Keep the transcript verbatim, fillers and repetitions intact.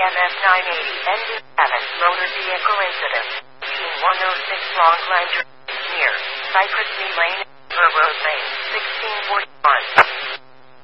M F nine eighty Engine seven Motor Vehicle Incident. Team one oh six Long Line Drive near Cypress Knee Lane, Burr Road Lane, sixteen forty-one.